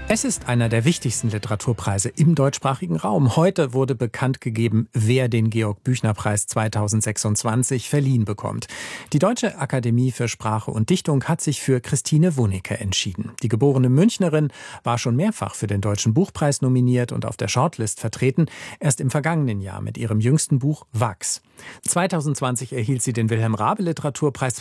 Es ist einer der wichtigsten Literaturpreise im deutschsprachigen Raum. Heute wurde bekannt gegeben, wer den Georg-Büchner-Preis 2026 verliehen bekommt. Die Deutsche Akademie für Sprache und Dichtung hat sich für Christine Wunicke entschieden. Die geborene Münchnerin war schon mehrfach für den Deutschen Buchpreis nominiert und auf der Shortlist vertreten, erst im vergangenen Jahr mit ihrem jüngsten Buch Wachs. 2020 erhielt sie den Wilhelm-Raabe-Literaturpreis,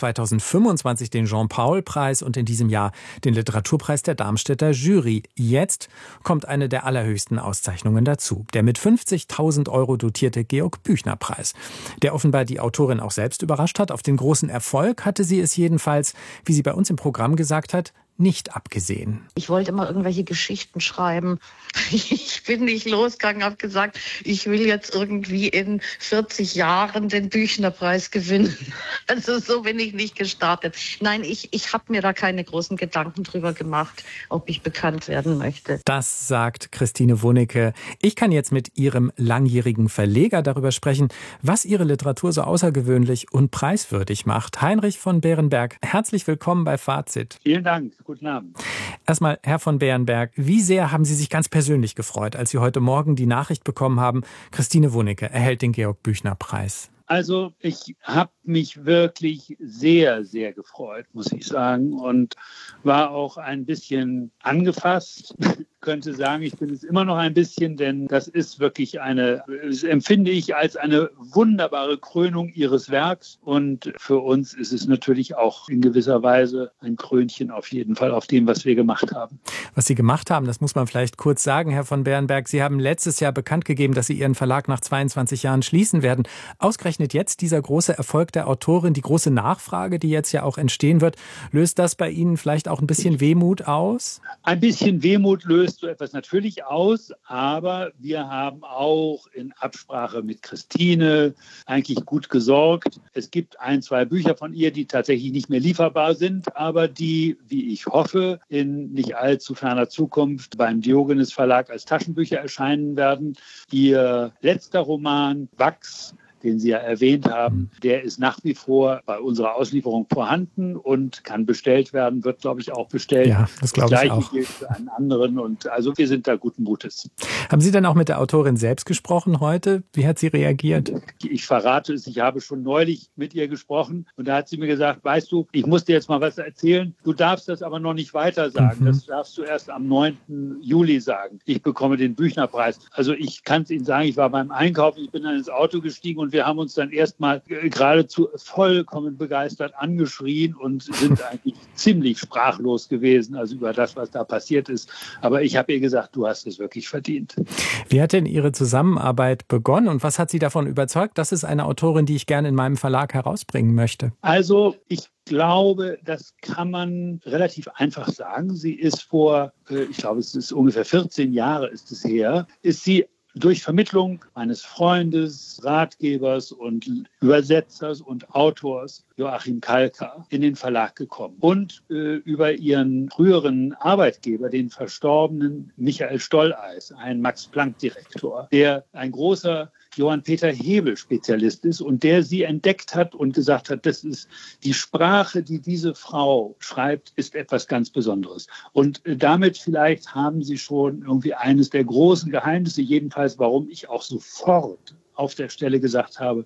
2025 den Jean-Paul-Preis und in diesem Jahr den Literaturpreis der Darmstädter Jury. Jetzt kommt eine der allerhöchsten Auszeichnungen dazu, der mit 50.000 € dotierte Georg-Büchner-Preis, der offenbar die Autorin auch selbst überrascht hat. Auf den großen Erfolg hatte sie es jedenfalls, wie sie bei uns im Programm gesagt hat, nicht abgesehen. Ich wollte immer irgendwelche Geschichten schreiben. Ich bin nicht losgegangen, habe gesagt, ich will jetzt irgendwie in 40 Jahren den Büchner-Preis gewinnen. Also so bin ich nicht gestartet. Nein, ich habe mir da keine großen Gedanken drüber gemacht, ob ich bekannt werden möchte. Das sagt Christine Wunicke. Ich kann jetzt mit ihrem langjährigen Verleger darüber sprechen, was ihre Literatur so außergewöhnlich und preiswürdig macht. Heinrich von Beerenberg, herzlich willkommen bei Fazit. Vielen Dank. Guten Abend. Erstmal, Herr von Beerenberg, wie sehr haben Sie sich ganz persönlich gefreut, als Sie heute Morgen die Nachricht bekommen haben, Christine Wunicke erhält den Georg-Büchner-Preis? Also ich habe mich wirklich sehr, sehr gefreut, muss ich sagen, und war auch ein bisschen angefasst. Könnte sagen, ich bin es immer noch ein bisschen, denn das ist wirklich das empfinde ich als eine wunderbare Krönung ihres Werks. Und für uns ist es natürlich auch in gewisser Weise ein Krönchen auf jeden Fall auf dem, was wir gemacht haben. Was Sie gemacht haben, das muss man vielleicht kurz sagen, Herr von Beerenberg. Sie haben letztes Jahr bekannt gegeben, dass Sie Ihren Verlag nach 22 Jahren schließen werden. Ausgerechnet jetzt dieser große Erfolg der Autorin, die große Nachfrage, die jetzt ja auch entstehen wird, löst das bei Ihnen vielleicht auch ein bisschen Wehmut aus? Ein bisschen Wehmut löst so etwas natürlich aus, aber wir haben auch in Absprache mit Christine eigentlich gut gesorgt. Es gibt 1, 2 Bücher von ihr, die tatsächlich nicht mehr lieferbar sind, aber die, wie ich hoffe, in nicht allzu ferner Zukunft beim Diogenes Verlag als Taschenbücher erscheinen werden. Ihr letzter Roman, Wachs, den Sie ja erwähnt haben, der ist nach wie vor bei unserer Auslieferung vorhanden und kann bestellt werden, wird, glaube ich, auch bestellt. Ja, das glaube ich auch. Das Gleiche gilt für einen anderen und also wir sind da guten Mutes. Haben Sie dann auch mit der Autorin selbst gesprochen heute? Wie hat sie reagiert? Ich verrate es, ich habe schon neulich mit ihr gesprochen und da hat sie mir gesagt, weißt du, ich muss dir jetzt mal was erzählen, du darfst das aber noch nicht weiter sagen, das darfst du erst am 9. Juli sagen. Ich bekomme den Büchner-Preis. Also ich kann es Ihnen sagen, ich war beim Einkaufen, ich bin dann ins Auto gestiegen und wir haben uns dann erstmal geradezu vollkommen begeistert angeschrien und sind eigentlich ziemlich sprachlos gewesen, also über das, was da passiert ist. Aber ich habe ihr gesagt, du hast es wirklich verdient. Wie hat denn Ihre Zusammenarbeit begonnen und was hat Sie davon überzeugt, das ist eine Autorin, die ich gerne in meinem Verlag herausbringen möchte? Also ich glaube, das kann man relativ einfach sagen. Sie ist ich glaube, es ist ungefähr 14 Jahre ist es her, ist sie durch Vermittlung eines Freundes, Ratgebers und Übersetzers und Autors Joachim Kalka in den Verlag gekommen und über ihren früheren Arbeitgeber, den verstorbenen Michael Stolleis, ein Max-Planck-Direktor, der ein großer Johann Peter Hebel-Spezialist ist und der sie entdeckt hat und gesagt hat, das ist die Sprache, die diese Frau schreibt, ist etwas ganz Besonderes. Und damit vielleicht haben sie schon irgendwie eines der großen Geheimnisse, jedenfalls warum ich auch sofort auf der Stelle gesagt habe,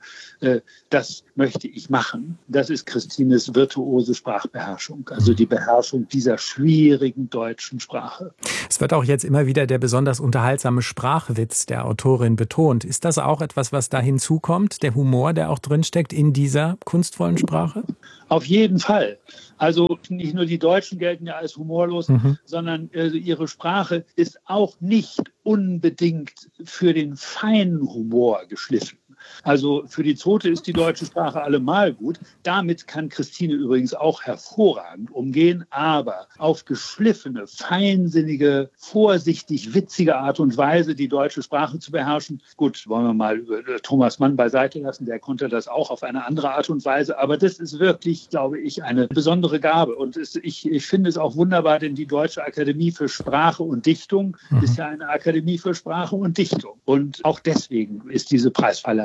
das möchte ich machen. Das ist Christines virtuose Sprachbeherrschung, also die Beherrschung dieser schwierigen deutschen Sprache. Es wird auch jetzt immer wieder der besonders unterhaltsame Sprachwitz der Autorin betont. Ist das auch etwas, was da hinzukommt, der Humor, der auch drinsteckt in dieser kunstvollen Sprache? Auf jeden Fall. Also nicht nur die Deutschen gelten ja als humorlos, sondern ihre Sprache ist auch nicht unbedingt für den feinen Humor geschliffen. Also für die Zote ist die deutsche Sprache allemal gut. Damit kann Christine übrigens auch hervorragend umgehen, aber auf geschliffene, feinsinnige, vorsichtig witzige Art und Weise die deutsche Sprache zu beherrschen. Gut, wollen wir mal Thomas Mann beiseite lassen, der konnte das auch auf eine andere Art und Weise, aber das ist wirklich, glaube ich, eine besondere Gabe und ich finde es auch wunderbar, denn die Deutsche Akademie für Sprache und Dichtung ist ja eine Akademie für Sprache und Dichtung und auch deswegen ist diese Preisverleihung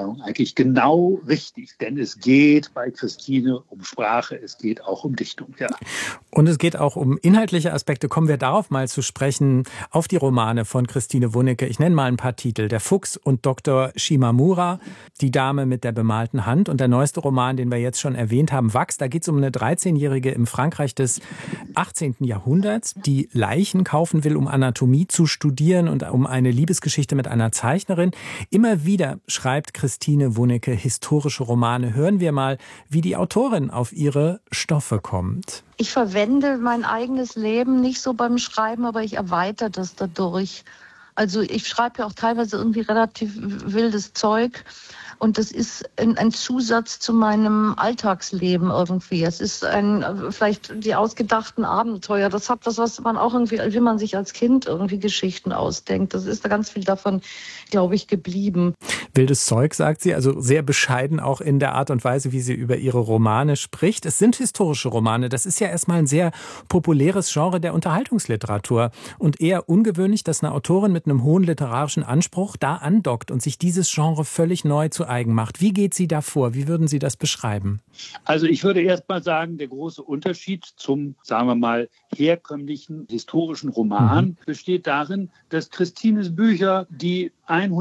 Einordnung eigentlich genau richtig, denn es geht bei Christine um Sprache, es geht auch um Dichtung. Ja. Und es geht auch um inhaltliche Aspekte. Kommen wir darauf mal zu sprechen, auf die Romane von Christine Wunnecke. Ich nenne mal ein paar Titel. Der Fuchs und Dr. Shimamura, Die Dame mit der bemalten Hand und der neueste Roman, den wir jetzt schon erwähnt haben, Wachs. Da geht es um eine 13-Jährige im Frankreich des 18. Jahrhunderts, die Leichen kaufen will, um Anatomie zu studieren und um eine Liebesgeschichte mit einer Zeichnerin. Immer wieder schreibt Christine Wunnecke historische Romane. Hören wir mal, wie die Autorin auf ihre Stoffe kommt. Ich verwende mein eigenes Leben nicht so beim Schreiben, aber ich erweitere das dadurch. Also ich schreibe ja auch teilweise irgendwie relativ wildes Zeug. Und das ist ein Zusatz zu meinem Alltagsleben irgendwie. Es ist vielleicht die ausgedachten Abenteuer. Das hat das, was man auch irgendwie, wie man sich als Kind irgendwie Geschichten ausdenkt. Das ist da ganz viel davon, glaube ich, geblieben. Wildes Zeug, sagt sie, also sehr bescheiden auch in der Art und Weise, wie sie über ihre Romane spricht. Es sind historische Romane. Das ist ja erstmal ein sehr populäres Genre der Unterhaltungsliteratur. Und eher ungewöhnlich, dass eine Autorin mit einem hohen literarischen Anspruch da andockt und sich dieses Genre völlig neu zu eigen macht. Wie geht sie da vor? Wie würden Sie das beschreiben? Also ich würde erst mal sagen, der große Unterschied zum, sagen wir mal, herkömmlichen historischen Roman besteht darin, dass Christines Bücher die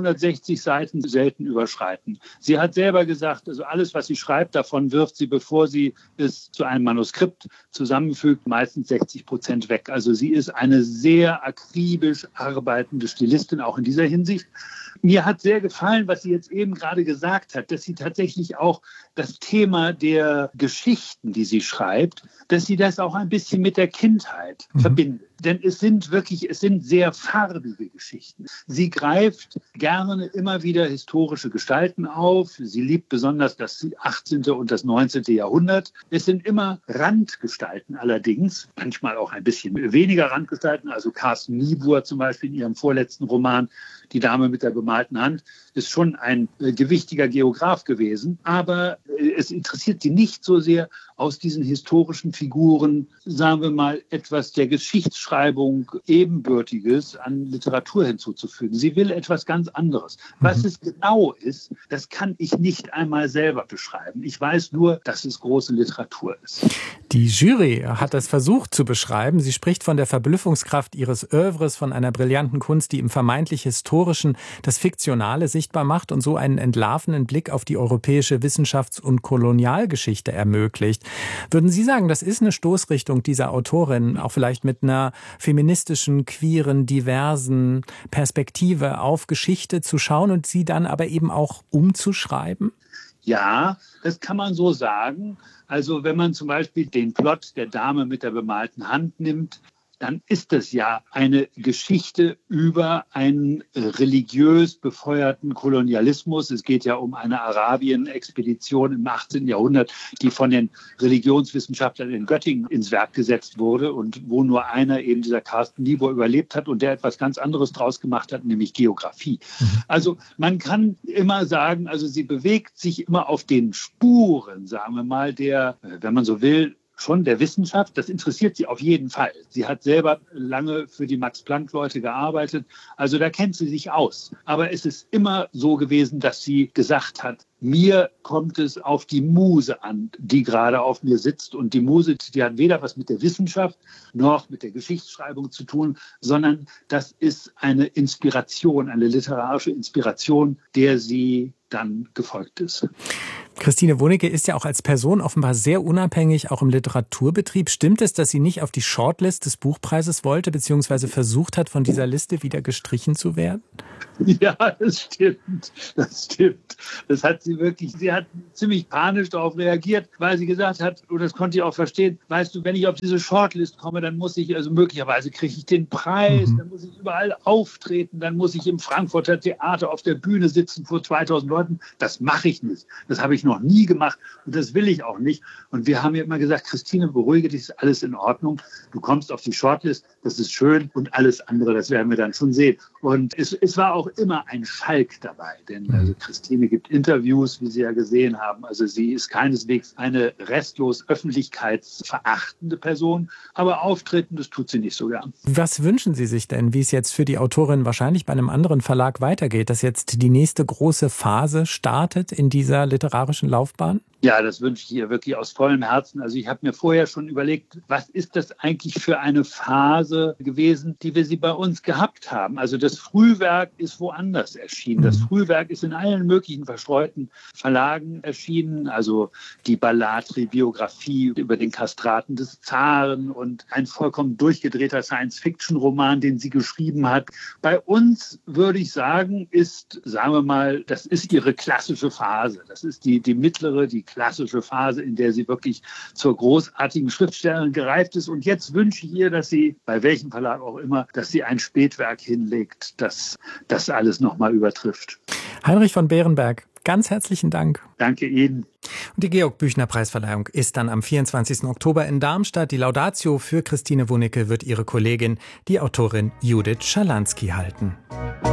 160 Seiten selten überschreiten. Sie hat selber gesagt, also alles, was sie schreibt, davon wirft sie, bevor sie es zu einem Manuskript zusammenfügt, meistens 60% weg. Also sie ist eine sehr akribisch arbeitende Stilistin, auch in dieser Hinsicht. Mir hat sehr gefallen, was sie jetzt eben gerade gesagt hat, dass sie tatsächlich auch das Thema der Geschichten, die sie schreibt, dass sie das auch ein bisschen mit der Kindheit verbindet. Denn es sind sehr farbige Geschichten. Sie greift gerne immer wieder historische Gestalten auf. Sie liebt besonders das 18. und das 19. Jahrhundert. Es sind immer Randgestalten allerdings, manchmal auch ein bisschen weniger Randgestalten. Also Carsten Niebuhr zum Beispiel in ihrem vorletzten Roman, Die Dame mit der bemalten Hand, ist schon ein gewichtiger Geograf gewesen. Aber es interessiert sie nicht so sehr, aus diesen historischen Figuren, sagen wir mal, etwas der Geschichtsschreibung Ebenbürtiges an Literatur hinzuzufügen. Sie will etwas ganz anderes. Was es genau ist, das kann ich nicht einmal selber beschreiben. Ich weiß nur, dass es große Literatur ist. Die Jury hat das versucht zu beschreiben. Sie spricht von der Verblüffungskraft ihres Œuvres, von einer brillanten Kunst, die im vermeintlich Historischen das Fiktionale sichtbar macht und so einen entlarvenden Blick auf die europäische Wissenschafts- und Kolonialgeschichte ermöglicht. Würden Sie sagen, das ist eine Stoßrichtung dieser Autorin, auch vielleicht mit einer feministischen, queeren, diversen Perspektive auf Geschichte zu schauen und sie dann aber eben auch umzuschreiben? Ja, das kann man so sagen. Also wenn man zum Beispiel den Plot der Dame mit der bemalten Hand nimmt, dann ist es ja eine Geschichte über einen religiös befeuerten Kolonialismus. Es geht ja um eine Arabien-Expedition im 18. Jahrhundert, die von den Religionswissenschaftlern in Göttingen ins Werk gesetzt wurde und wo nur einer, eben dieser Carsten Niebuhr, überlebt hat und der etwas ganz anderes draus gemacht hat, nämlich Geografie. Also man kann immer sagen, also sie bewegt sich immer auf den Spuren, sagen wir mal, der, wenn man so will, schon der Wissenschaft. Das interessiert sie auf jeden Fall. Sie hat selber lange für die Max-Planck-Leute gearbeitet. Also da kennt sie sich aus. Aber es ist immer so gewesen, dass sie gesagt hat, mir kommt es auf die Muse an, die gerade auf mir sitzt. Und die Muse, die hat weder was mit der Wissenschaft noch mit der Geschichtsschreibung zu tun, sondern das ist eine Inspiration, eine literarische Inspiration, der sie dann gefolgt ist. Christine Wunnecke ist ja auch als Person offenbar sehr unabhängig, auch im Literaturbetrieb. Stimmt es, dass sie nicht auf die Shortlist des Buchpreises wollte, beziehungsweise versucht hat, von dieser Liste wieder gestrichen zu werden? Ja, das stimmt. Das hat sie wirklich, sie hat ziemlich panisch darauf reagiert, weil sie gesagt hat, und das konnte ich auch verstehen, weißt du, wenn ich auf diese Shortlist komme, dann muss ich, also möglicherweise kriege ich den Preis, dann muss ich überall auftreten, dann muss ich im Frankfurter Theater auf der Bühne sitzen vor 2000 Leuten. Das mache ich nicht. Das habe ich noch nie gemacht und das will ich auch nicht. Und wir haben ihr immer gesagt, Christine, beruhige dich, ist alles in Ordnung. Du kommst auf die Shortlist, das ist schön und alles andere, das werden wir dann schon sehen. Und es war auch immer ein Schalk dabei, denn also Christine gibt Interviews, wie Sie ja gesehen haben. Also sie ist keineswegs eine restlos öffentlichkeitsverachtende Person, aber auftreten, das tut sie nicht so gern. Was wünschen Sie sich denn, wie es jetzt für die Autorin wahrscheinlich bei einem anderen Verlag weitergeht, dass jetzt die nächste große Phase startet in dieser literarischen Laufbahn? Ja, das wünsche ich ihr wirklich aus vollem Herzen. Also ich habe mir vorher schon überlegt, was ist das eigentlich für eine Phase gewesen, die wir sie bei uns gehabt haben. Also das Frühwerk ist woanders erschienen. Das Frühwerk ist in allen möglichen verstreuten Verlagen erschienen. Also die Ballatri-Biografie über den Kastraten des Zaren und ein vollkommen durchgedrehter Science-Fiction-Roman, den sie geschrieben hat. Bei uns würde ich sagen, sagen wir mal, das ist ihre klassische Phase. Das ist die mittlere, die klassische Phase, in der sie wirklich zur großartigen Schriftstellerin gereift ist. Und jetzt wünsche ich ihr, dass sie, bei welchem Verlag auch immer, dass sie ein Spätwerk hinlegt, das das alles nochmal übertrifft. Heinrich von Beerenberg, ganz herzlichen Dank. Danke Ihnen. Und die Georg-Büchner-Preisverleihung ist dann am 24. Oktober in Darmstadt. Die Laudatio für Christine Wunicke wird ihre Kollegin, die Autorin Judith Schalansky, halten.